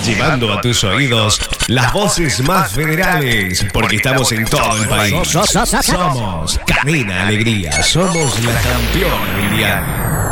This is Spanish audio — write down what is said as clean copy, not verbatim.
llevando a tus oídos las voces más federales, porque estamos en todo el país. Somos Cadena Alegría, somos la campeona mundial.